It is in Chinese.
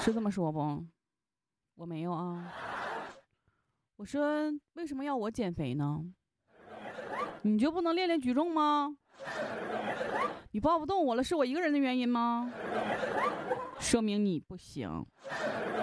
是这么说不？我没有啊。我说为什么要我减肥呢？你就不能练练举重吗？你抱不动我了，是我一个人的原因吗？说明你不行。